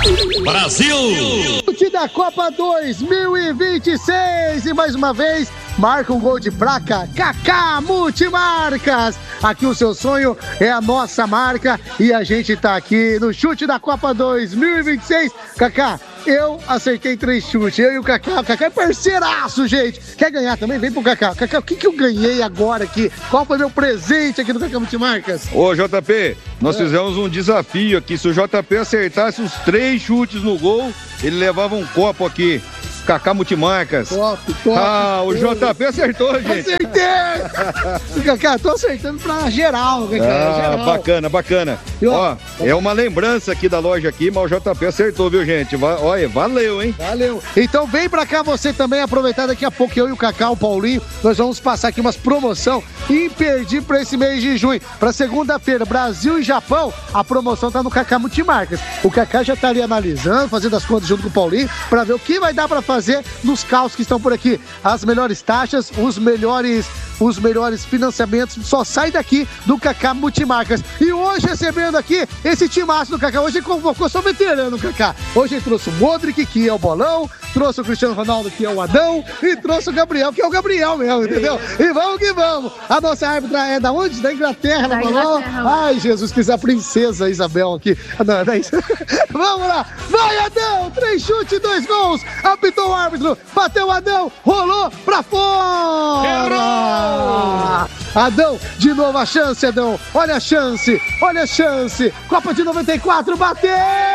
Brasil! Chute da Copa 2026 e mais uma vez marca um gol de placa, Kaká Multimarcas. Aqui o seu sonho é a nossa marca e a gente tá aqui no chute da Copa 2026. Kaká, eu acertei 3 chutes, eu e o Kaká. O Kaká é parceiraço, gente. Quer ganhar também? Vem pro Kaká. Kaká, o que eu ganhei agora aqui? Qual foi meu presente aqui do Kaká Multimarcas? Ô, JP, nós fizemos um desafio aqui. Se o JP acertasse os 3 chutes no gol, ele levava um copo aqui. Kaká Multimarcas. Top. Ah, o JP acertou, gente. Acertei! Kaká, tô acertando pra geral, Kaká. Geral. Bacana. Ó, é uma lembrança aqui da loja aqui, mas o JP acertou, viu, gente? Olha, valeu, hein? Valeu. Então vem pra cá você também aproveitar daqui a pouco, eu e o Kaká, o Paulinho, nós vamos passar aqui umas promoção imperdível pra esse mês de junho. Pra segunda-feira, Brasil e Japão, a promoção tá no Kaká Multimarcas. O Kaká já tá ali analisando, fazendo as contas junto com o Paulinho, pra ver o que vai dar pra fazer nos carros que estão por aqui. As melhores taxas, os melhores financiamentos, só sai daqui do Kaká Multimarcas. E hoje recebendo aqui esse timaço do Kaká, hoje ele convocou só veterano, Kaká. Hoje ele trouxe o Modric, que é o Bolão, trouxe o Cristiano Ronaldo, que é o Adão, e trouxe o Gabriel, que é o Gabriel mesmo, entendeu? E vamos que vamos. A nossa árbitra é da onde? Da Inglaterra, da Bolão? Ai, Jesus, quis a princesa Isabel aqui. Não, é isso. Vamos lá. Vai, Adão! 3 chutes, 2 gols. Apitou o árbitro, bateu o Adão, rolou pra fora! Errou! Adão, de novo a chance, Adão. Olha a chance. Copa de 94, bateu!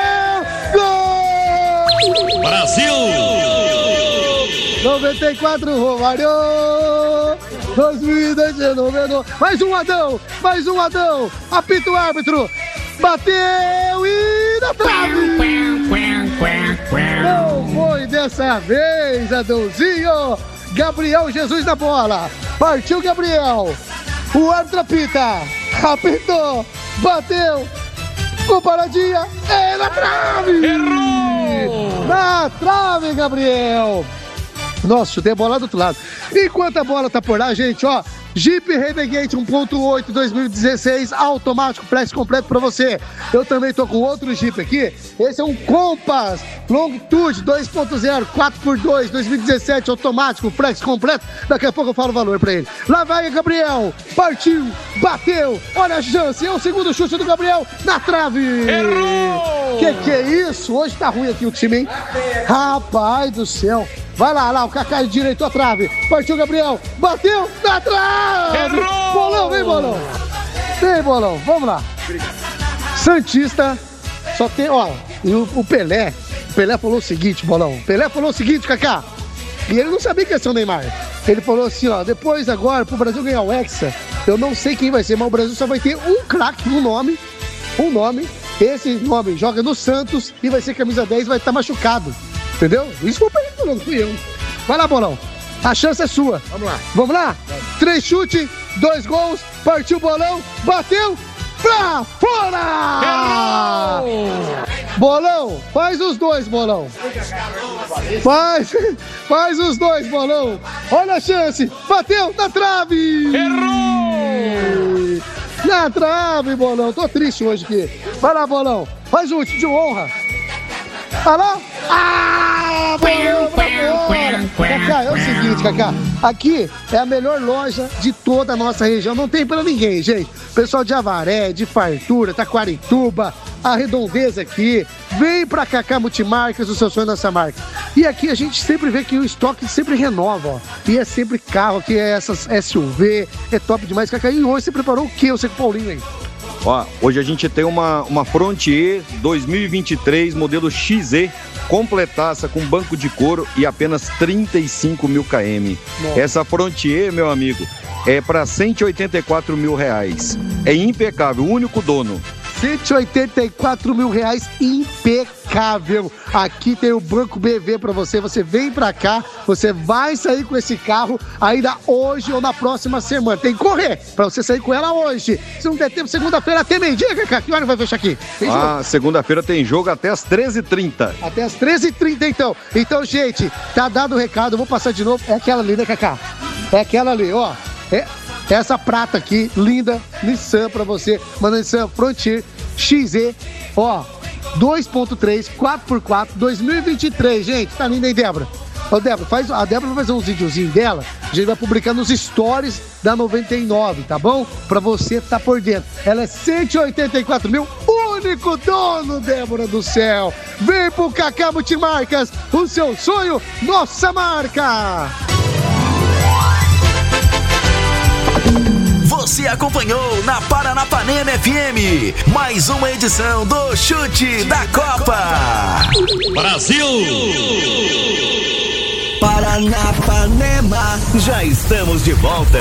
Gol! Brasil! 94, Romário! 2019, mais um Adão! Apita o árbitro! Bateu e na trave! Não foi dessa vez, Adãozinho! Gabriel Jesus na bola! Partiu Gabriel! O árbitro apita! Apitou! Bateu! Com paradinha! É na trave! Errou! Na trave, Gabriel! Nossa, chutei a bola do outro lado. Enquanto a bola tá por lá, gente, ó, Jeep Renegade 1.8 2016, automático, flex completo pra você. Eu também tô com outro Jeep aqui. Esse é um Compass Longitude 2.0, 4x2, 2017, automático, flex completo. Daqui a pouco eu falo o valor pra ele. Lá vai Gabriel, partiu, bateu, olha a chance, é o segundo chute do Gabriel, na trave. Errou! Que é isso? Hoje tá ruim aqui o time, hein? Rapaz do céu. Vai lá, o Kaká direitou a trave. Partiu, Gabriel. Bateu na trave. Errou! Bolão, vem, Bolão. Vem, Bolão. Vamos lá. Santista. Só tem, ó, e o Pelé. O Pelé falou o seguinte, Bolão. O Pelé falou o seguinte, Kaká. E ele não sabia que ia ser o Neymar. Ele falou assim, ó, depois agora, pro Brasil ganhar o Hexa, eu não sei quem vai ser, mas o Brasil só vai ter um craque, um nome. Esse nome joga no Santos e vai ser camisa 10, vai estar machucado. Entendeu? Isso foi o Pelé que falou, não fui eu. Vai lá, Bolão. A chance é sua. Vamos lá? 3 chutes, 2 gols, partiu o Bolão, bateu pra fora! Errou! Bolão, faz os 2, Bolão. Faz os 2, Bolão. Olha a chance, bateu na trave! Errou! Na trave, Bolão. Tô triste hoje aqui. Vai lá, Bolão. Faz o último de honra. Olha lá. Ah, Bolão, Kaká, é o seguinte, Kaká. Aqui é a melhor loja de toda a nossa região. Não tem pra ninguém, gente. Pessoal de Avaré, de Fartura, Taquarituba, a redondeza aqui. Vem pra Kaká Multimarcas, o seu sonho nessa marca. E aqui a gente sempre vê que o estoque sempre renova, ó. E é sempre carro, aqui é essas SUV, é top demais, Kaká. E hoje você preparou o quê? Você com o Paulinho aí? Ó, hoje a gente tem uma Frontier 2023, modelo XE, completaça com banco de couro e apenas 35 mil km. Nossa. Essa Frontier, meu amigo, é para 184 mil reais. É impecável, o único dono. 184 mil reais, impecável. Aqui tem o Banco BV pra você. Você vem pra cá, você vai sair com esse carro ainda hoje ou na próxima semana. Tem que correr pra você sair com ela hoje. Se não der tempo, segunda-feira até meio-dia, Kaká. Que hora vai fechar aqui? Segunda-feira tem jogo até as 13h30. Até as 13h30, então. Então, gente, tá dado o recado. Eu vou passar de novo. É aquela ali, né, Kaká? É aquela ali, ó. Essa prata aqui, linda, Nissan pra você. Uma Nissan Frontier XE, ó, 2.3, 4x4, 2023, gente. Tá linda, hein, Débora? Ô, Débora, a Débora vai fazer uns videozinhos dela, a gente vai publicar nos stories da 99, tá bom? Pra você tá por dentro. Ela é 184 mil, único dono, Débora do céu. Vem pro Cacá Multimarcas, o seu sonho, nossa marca. Você acompanhou na Paranapanema FM, mais uma edição do Chute da Copa. Brasil! Paranapanema, já estamos de volta.